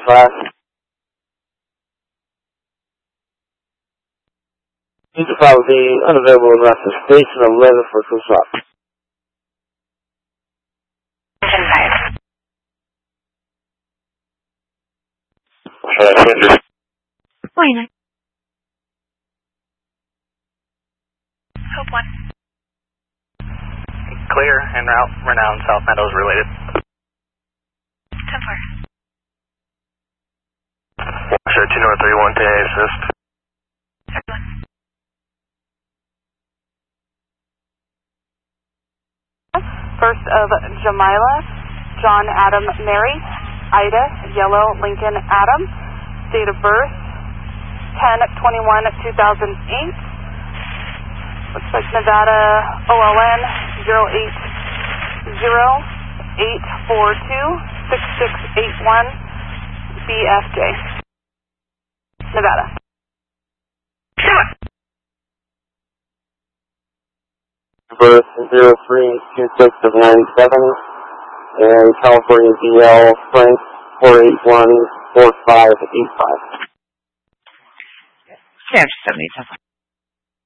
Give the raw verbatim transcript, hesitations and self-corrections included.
class. You could probably be unavailable enough to station eleven for some swap. Wayne. Hope one. Clear, en route, Renown, South Meadows related. ten four. Show two North three one, T A assist. Everyone. First of Jamila, John Adam Mary, Ida, Yellow Lincoln Adam, date of birth ten twenty-one two thousand eight. Looks like Nevada O L N zero eight zero eight four two six six eight one B F J. Nevada. Birth zero three two six of ninety-seven, and California D L Frank four eight one four five eight five. Sam seventy-seven.